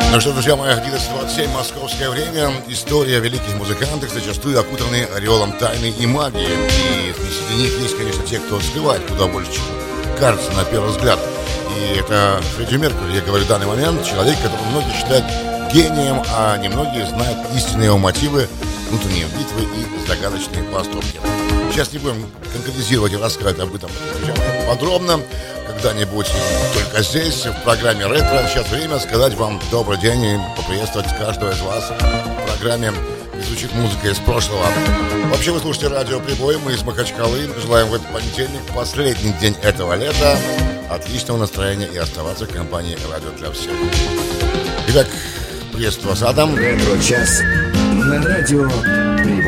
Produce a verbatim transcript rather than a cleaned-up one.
Ну что, друзья мои, одиннадцать двадцать семь московское время. История великих музыкантов, зачастую окутанные ореолом тайны и магии. И среди них есть, конечно, те, кто скрывает куда больше, чем кажется на первый взгляд. И это Фредди Меркьюри, я говорю в данный момент, человек, которого многие считают гением, а немногие знают истинные его мотивы, внутренние битвы и загадочные поступки. Сейчас не будем конкретизировать и рассказывать об этом подробно. Когда-нибудь только здесь, в программе «Ретро». Сейчас время сказать вам добрый день и поприветствовать каждого из вас в программе «Звучит музыка из прошлого». Вообще вы слушаете радио «Прибой», мы из Махачкалы. Желаем в этот понедельник, последний день этого лета, отличного настроения и оставаться в компании «Радио для всех». Итак, приветствую вас, Адам. Ретро-час на радио «Прибой».